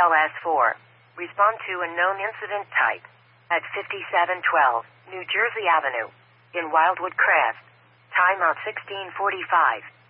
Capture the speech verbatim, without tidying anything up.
L S four. Respond to a known incident type. At fifty-seven twelve, New Jersey Avenue. In Wildwood Crest. Timeout sixteen forty-five.